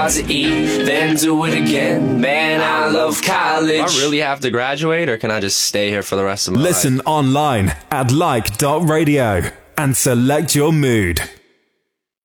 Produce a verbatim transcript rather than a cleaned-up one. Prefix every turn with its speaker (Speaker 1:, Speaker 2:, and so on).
Speaker 1: to eat, then do it again. Man, I love college. Do I really have to graduate, or can I just stay here for the rest of my life?
Speaker 2: Listen online at like dot radio and select your mood.